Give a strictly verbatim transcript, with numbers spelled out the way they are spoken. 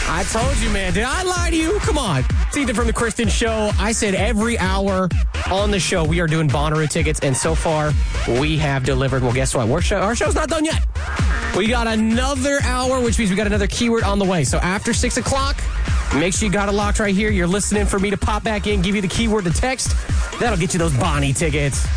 I told you, man. Did I lie to you? Come on. It's Ethan from The Kristen Show. I said every hour on the show we are doing Bonnaroo tickets, and so far we have delivered. Well, guess what? We're show, our show's not done yet. We got another hour, which means we got another keyword on the way. So after six o'clock, make sure you got it locked right here. You're listening for me to pop back in, give you the keyword to text. That'll get you those Bonnie tickets.